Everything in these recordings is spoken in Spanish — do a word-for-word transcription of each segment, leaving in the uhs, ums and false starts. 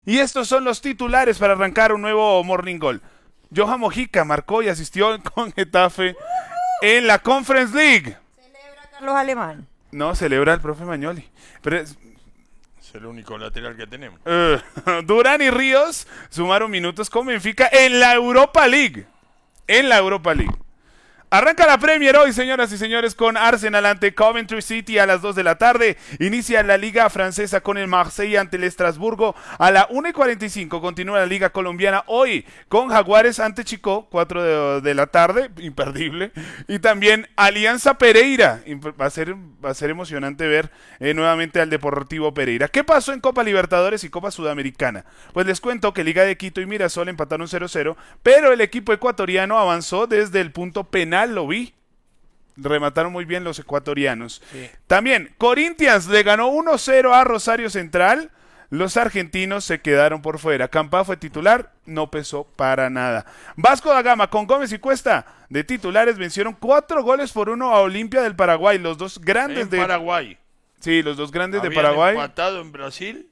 Y estos son los titulares para arrancar un nuevo Morning Goal. Johan Mojica marcó y asistió con Getafe en la Conference League. Celebra Carlos Alemán. No, celebra el profe Magnoli. Pero es, es el único lateral que tenemos. Uh, Durán y Ríos sumaron minutos con Benfica en la Europa League. En la Europa League. Arranca la Premier hoy, señoras y señores, con Arsenal ante Coventry City a las dos de la tarde. Inicia la Liga Francesa con el Marseille ante el Estrasburgo a la una y cuarenta y cinco. Continúa la Liga Colombiana hoy con Jaguares ante Chico, cuatro de, de la tarde, imperdible. Y también Alianza Pereira. Va a ser, va a ser emocionante ver eh, nuevamente al Deportivo Pereira. ¿Qué pasó en Copa Libertadores y Copa Sudamericana? Pues les cuento que Liga de Quito y Mirasol empataron cero cero, pero el equipo ecuatoriano avanzó desde el punto penal. Lo vi, remataron muy bien los ecuatorianos. Sí. También Corinthians le ganó uno cero a Rosario Central. Los argentinos se quedaron por fuera. Campá fue titular, no pesó para nada. Vasco da Gama con Gómez y Cuesta de titulares vencieron cuatro goles por uno a Olimpia del Paraguay. Los dos grandes en de Paraguay. Sí, los dos grandes Habían de Paraguay. Empatado en Brasil.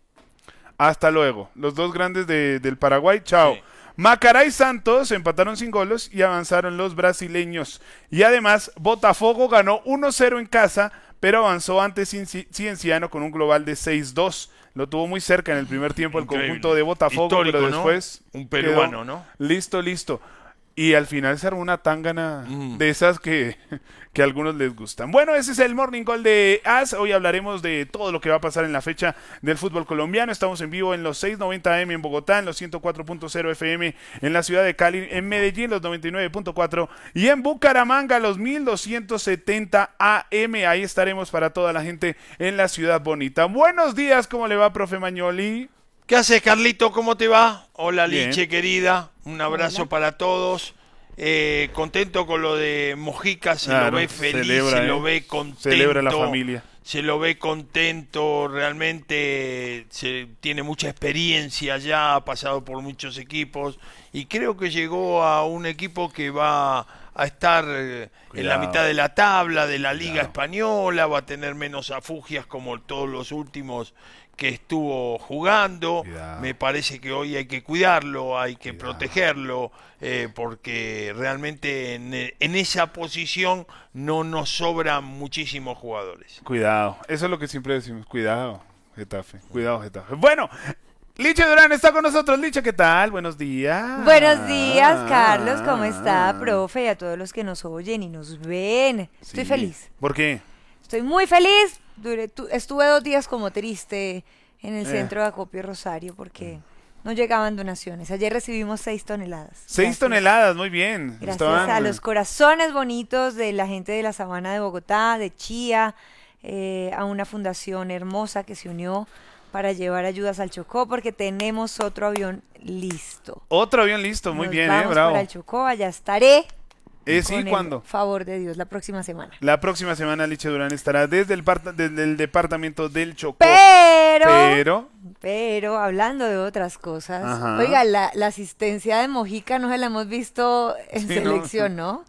Hasta luego. Los dos grandes de, del Paraguay. Chao. Sí. Macará y Santos empataron sin goles y avanzaron los brasileños. Y además, Botafogo ganó uno cero en casa, pero avanzó ante Cienciano con un global de seis dos. Lo tuvo muy cerca en el primer tiempo el Increíble. conjunto de Botafogo, Histórico, pero después... ¿no? Un peruano, ¿no? Listo, listo. Y al final se armó una tángana mm. de esas que, que a algunos les gustan. Bueno, ese es el Morning Call de A S. Hoy hablaremos de todo lo que va a pasar en la fecha del fútbol colombiano. Estamos en vivo en los seiscientos noventa A M en Bogotá, en los ciento cuatro punto cero F M en la ciudad de Cali, en Medellín los noventa y nueve punto cuatro y en Bucaramanga los mil doscientos setenta A M. Ahí estaremos para toda la gente en la ciudad bonita. Buenos días, ¿cómo le va, profe Magnoli? ¿Qué haces, Carlito? ¿Cómo te va? Hola, Bien. Liche, querida. Un abrazo Hola. para todos. Eh, contento con lo de Mojica, se claro, lo ve feliz, celebra, se eh. lo ve contento. Celebra la familia. Se lo ve contento, realmente se, tiene mucha experiencia ya, ha pasado por muchos equipos y creo que llegó a un equipo que va a estar eh, en la mitad de la tabla de la Liga Cuidado. Española, va a tener menos afugias como todos los últimos que estuvo jugando. Cuidado. Me parece que hoy hay que cuidarlo, hay que Cuidado. protegerlo, eh, porque realmente en, en esa posición no nos sobran muchísimos jugadores. Cuidado, eso es lo que siempre decimos, cuidado, Getafe, cuidado, Getafe. Bueno, Liche Durán está con nosotros. Liche, ¿qué tal? Buenos días. Buenos días, Carlos, ¿cómo está, profe? Y a todos los que nos oyen y nos ven. Estoy Sí. feliz. ¿Por qué? Estoy muy feliz. Duré, tu, estuve dos días como triste en el Eh. centro de acopio Rosario porque no llegaban donaciones. Ayer recibimos seis toneladas. Seis Gracias. toneladas, muy bien. Gracias Estaban- a los corazones bonitos de la gente de la Sabana de Bogotá, de Chía, eh, a una fundación hermosa que se unió para llevar ayudas al Chocó porque tenemos otro avión listo. Otro avión listo, muy Nos bien, vamos eh, bravo. para el Chocó, allá estaré. Eh, sí, con el ¿cuándo? favor de Dios, la próxima semana. La próxima semana Liche Durán estará desde el, parta- desde el departamento del Chocó. Pero, Pero, pero, hablando de otras cosas, Ajá. oiga, la, la asistencia de Mojica no se la hemos visto en Sí, ¿no? selección, ¿no?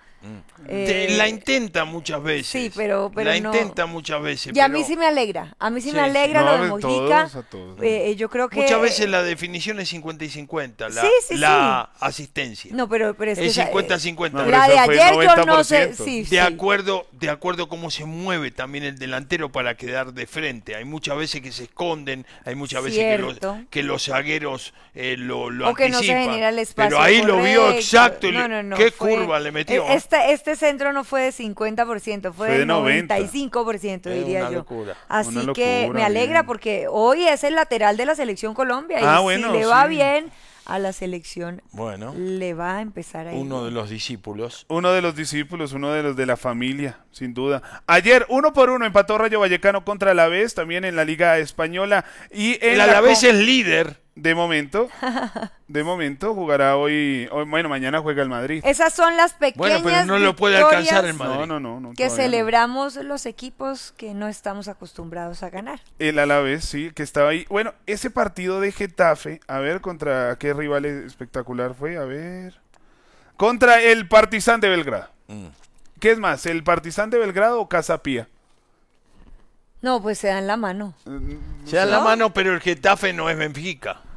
Te- Eh, la intenta muchas veces. sí, pero- pero La no- intenta muchas veces. Y a pero mí sí me alegra, a mí sí, Sí, me alegra sí. lo No, de a Mojica. todos, a todos. Eh, yo creo que... muchas veces la definición es cincuenta y cincuenta, la, Sí, sí, la asistencia. No, pero, pero es que... es esa- cincuenta cincuenta. No, pero la de eso fue ayer yo no noventa por sé... ciento. Sí, De sí. acuerdo, de acuerdo cómo se mueve también el delantero para quedar de frente. Hay muchas veces que se esconden, hay muchas veces que los, Cierto. que los zagueros eh, lo, lo O que no se anticipan. genera el espacio Pero ahí lo vio correcto. exacto. y No, le- no, no, ¿Qué fue- curva le metió? eh, Este, este centro no fue de cincuenta por ciento, fue, Fue de de noventa. noventa y cinco por ciento, Es diría una yo. locura. Así Una que locura, me alegra bien. porque hoy es el lateral de la selección Colombia y Ah, si bueno, le va sí. bien a la selección, Bueno, le va a empezar a ir uno de bien. los discípulos. Uno de los discípulos, uno de los de la familia, sin duda. Ayer, uno por uno, empató Rayo Vallecano contra el Alavés, también en la Liga Española. Y en El la Alavés con- es líder. De momento, de momento, jugará hoy, hoy, bueno, mañana juega el Madrid. Esas son las pequeñas Bueno, pero no lo puede victorias alcanzar el Madrid. No, no, no. no que todavía no. celebramos los equipos que no estamos acostumbrados a ganar. El Alavés, sí, que estaba ahí. Bueno, ese partido de Getafe, a ver, ¿contra qué rival espectacular fue? A ver. Contra el Partizan de Belgrado. Mm. ¿Qué es más, el Partizan de Belgrado o Casapía? No, pues se dan la mano. Se da la ¿No? mano, pero el Getafe no es Benfica.